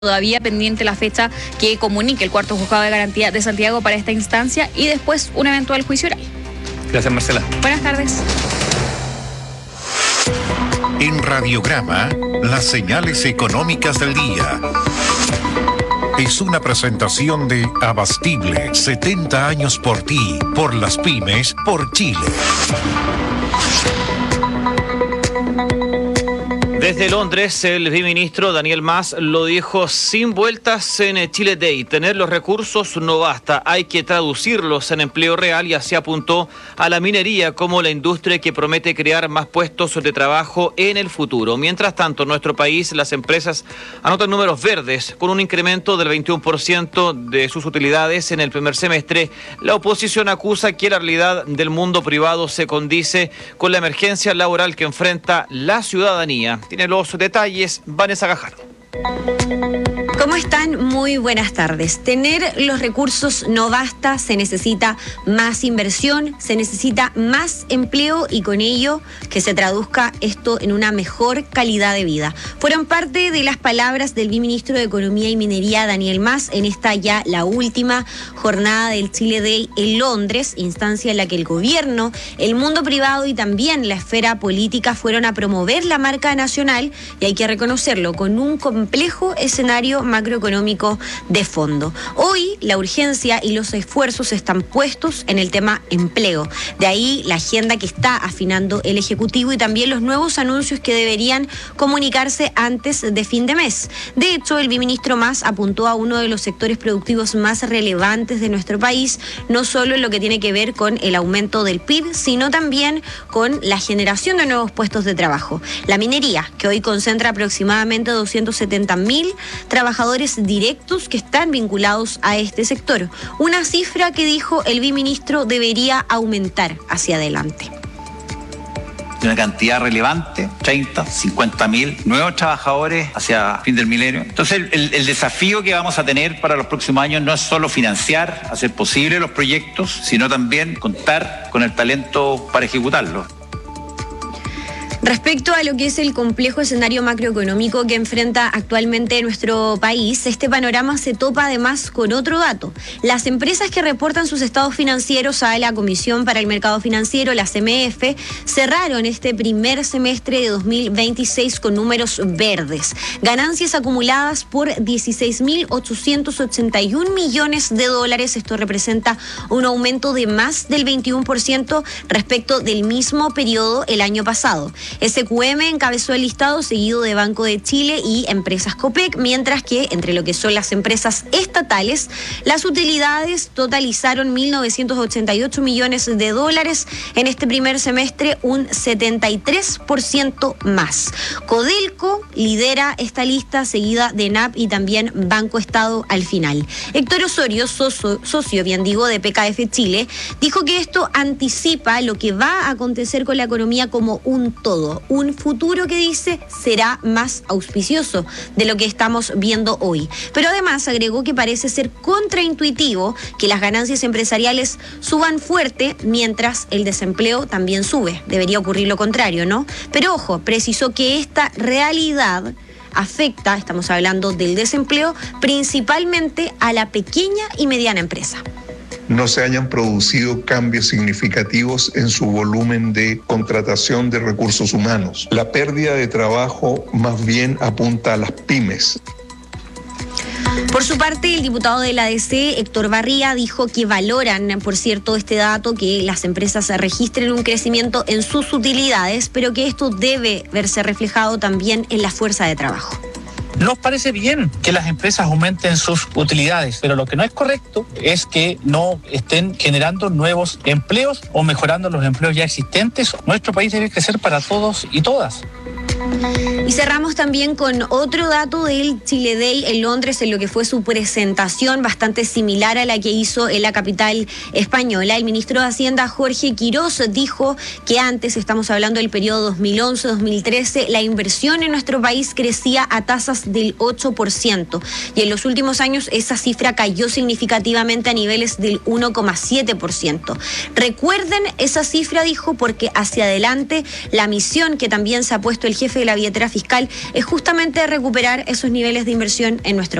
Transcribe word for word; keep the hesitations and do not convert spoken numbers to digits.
Todavía pendiente la fecha que comunique el cuarto juzgado de garantía de Santiago para esta instancia y después un eventual juicio oral. Gracias, Marcela. Buenas tardes. En Radiograma, las señales económicas del día. Es una presentación de Abastible, setenta años por ti, por las pymes, por Chile. Desde Londres, el viceministro Daniel Mas lo dijo sin vueltas en Chile Day. Tener los recursos no basta, hay que traducirlos en empleo real, y así apuntó a la minería como la industria que promete crear más puestos de trabajo en el futuro. Mientras tanto, en nuestro país, las empresas anotan números verdes con un incremento del veintiuno por ciento de sus utilidades en el primer semestre. La oposición acusa que la realidad del mundo privado se condice con la emergencia laboral que enfrenta la ciudadanía. Tiene los detalles Vanessa Gajardo. ¿Cómo están? Muy buenas tardes. Tener los recursos no basta, se necesita más inversión, se necesita más empleo y con ello que se traduzca esto en una mejor calidad de vida. Fueron parte de las palabras del viceministro de Economía y Minería, Daniel Mas, en esta ya la última jornada del Chile Day en Londres, instancia en la que el gobierno, el mundo privado y también la esfera política fueron a promover la marca nacional, y hay que reconocerlo, con un complejo escenario macroeconómico de fondo. Hoy la urgencia y los esfuerzos están puestos en el tema empleo. De ahí la agenda que está afinando el Ejecutivo y también los nuevos anuncios que deberían comunicarse antes de fin de mes. De hecho, el viceministro Mas apuntó a uno de los sectores productivos más relevantes de nuestro país, no solo en lo que tiene que ver con el aumento del P I B, sino también con la generación de nuevos puestos de trabajo. La minería, que hoy concentra aproximadamente doscientos setenta mil trabajadores directos que están vinculados a este sector. Una cifra que dijo el viceministro debería aumentar hacia adelante. Una cantidad relevante, treinta, cincuenta mil nuevos trabajadores hacia fin del milenio. Entonces el, el desafío que vamos a tener para los próximos años no es solo financiar, hacer posible los proyectos, sino también contar con el talento para ejecutarlos. Respecto a lo que es el complejo escenario macroeconómico que enfrenta actualmente nuestro país, este panorama se topa además con otro dato. Las empresas que reportan sus estados financieros a la Comisión para el Mercado Financiero, la C M F, cerraron este primer semestre de dos mil veintiséis con números verdes. Ganancias acumuladas por dieciséis mil ochocientos ochenta y un millones de dólares. Esto representa un aumento de más del veintiuno por ciento respecto del mismo periodo el año pasado. S Q M encabezó el listado, seguido de Banco de Chile y Empresas Copec, mientras que entre lo que son las empresas estatales, las utilidades totalizaron mil novecientos ochenta y ocho millones de dólares en este primer semestre, un setenta y tres por ciento más. Codelco lidera esta lista, seguida de N A P y también Banco Estado al final. Héctor Osorio, socio, socio bien digo, de P K F Chile, dijo que esto anticipa lo que va a acontecer con la economía como un todo. Un futuro que dice será más auspicioso de lo que estamos viendo hoy. Pero además agregó que parece ser contraintuitivo que las ganancias empresariales suban fuerte mientras el desempleo también sube. Debería ocurrir lo contrario, ¿no? Pero ojo, precisó que esta realidad afecta, estamos hablando del desempleo, principalmente a la pequeña y mediana empresa. No se hayan producido cambios significativos en su volumen de contratación de recursos humanos. La pérdida de trabajo más bien apunta a las pymes. Por su parte, el diputado de la A D C, Héctor Barría, dijo que valoran, por cierto, este dato, que las empresas registren un crecimiento en sus utilidades, pero que esto debe verse reflejado también en la fuerza de trabajo. Nos parece bien que las empresas aumenten sus utilidades, pero lo que no es correcto es que no estén generando nuevos empleos o mejorando los empleos ya existentes. Nuestro país debe crecer para todos y todas. Y cerramos también con otro dato del Chile Day en Londres, en lo que fue su presentación, bastante similar a la que hizo en la capital española. El ministro de Hacienda, Jorge Quirós, dijo que antes, estamos hablando del periodo dos mil once a dos mil trece, la inversión en nuestro país crecía a tasas del ocho por ciento, y en los últimos años esa cifra cayó significativamente a niveles del uno coma siete por ciento. Recuerden esa cifra, dijo, porque hacia adelante la misión que también se ha puesto el jefe de la billetera fiscal es justamente recuperar esos niveles de inversión en nuestro